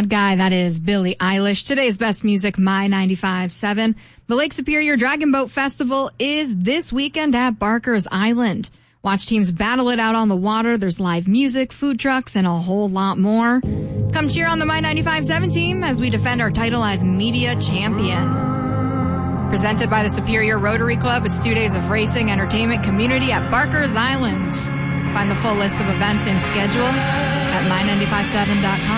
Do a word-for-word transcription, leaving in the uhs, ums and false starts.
Bad Guy. That is Billie Eilish. Today's best music, My ninety-five point seven. The Lake Superior Dragon Boat Festival is this weekend at Barker's Island. Watch teams battle it out on the water. There's live music, food trucks, and a whole lot more. Come cheer on the My ninety-five point seven team as we defend our title as media champion. Presented by the Superior Rotary Club, it's two days of racing, entertainment, community at Barker's Island. Find the full list of events and schedule at my ninety-five point seven dot com.